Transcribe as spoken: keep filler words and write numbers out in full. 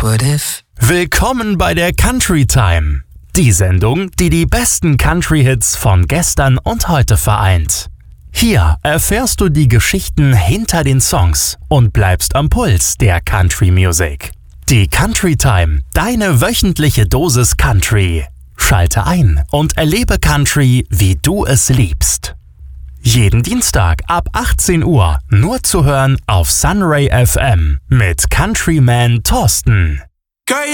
What if? Willkommen bei der Country Time. Die Sendung, die die besten Country-Hits von gestern und heute vereint. Hier erfährst du die Geschichten hinter den Songs und bleibst am Puls der Country Music. Die Country Time, deine wöchentliche Dosis Country. Schalte ein und erlebe Country, wie du es liebst. Jeden Dienstag ab achtzehn Uhr nur zu hören auf Sunray F M mit Countryman Thorsten.